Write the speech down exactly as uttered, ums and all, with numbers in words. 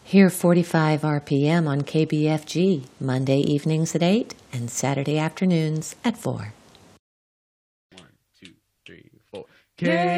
Hear forty-five R P M on K B F G, Monday evenings at eight and Saturday afternoons at four. One, two, three, four. K